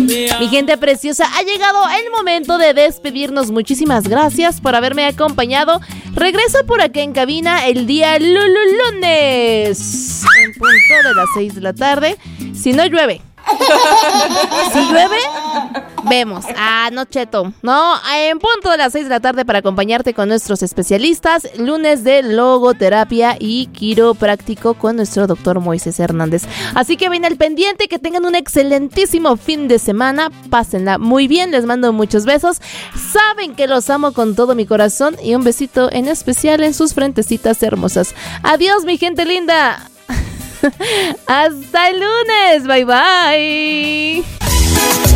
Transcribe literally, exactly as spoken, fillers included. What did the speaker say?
Mi gente preciosa, ha llegado el momento de despedirnos. Muchísimas gracias por haberme acompañado. Regresa por acá en cabina el día lunes, en punto de las seis de la tarde. Si no llueve. Si llueve, vemos. Ah, no, cheto. No, en punto de las seis de la tarde para acompañarte con nuestros especialistas. Lunes de logoterapia y quiropráctico con nuestro doctor Moisés Hernández. Así que ven al pendiente, que tengan un excelentísimo fin de semana. Pásenla muy bien, les mando muchos besos. Saben que los amo con todo mi corazón. Y un besito en especial en sus frentecitas hermosas. Adiós, mi gente linda. Hasta el lunes, bye bye.